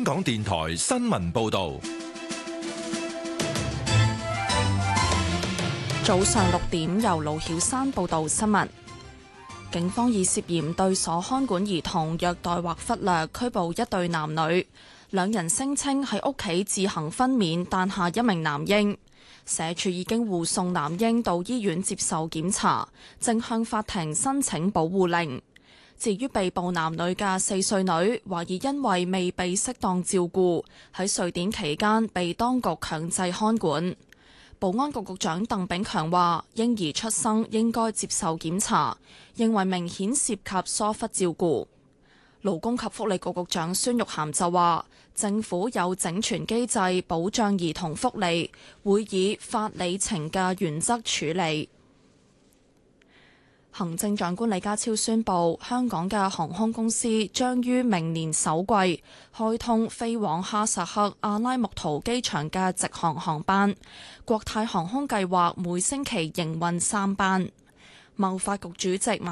香港電台新聞報道。 早上6點，由盧曉珊報道新聞。警方以涉嫌對所看管兒童虐待或忽略拘捕一對男女，兩人聲稱喺屋企自行分娩誕下一名男嬰。社署已經護送男嬰到醫院接受檢查，正向法庭申請保護令。至於被捕男女嘅4歲女，懷疑因為未被適當照顧，喺瑞典期間被當局強制看管。保安局局長鄧炳強話，嬰兒出生應該接受檢查，認為明顯涉及疏忽照顧。勞工及福利局局長孫玉菡就話，政府有整全機制保障兒童福利，會以法理情嘅原則處理。行政長官李家超宣布，香港嘅航空公司將於明年首季開通飛往哈薩克阿拉木圖機場嘅直航航班，國泰航空計劃每星期營運3班。貿發局主席馬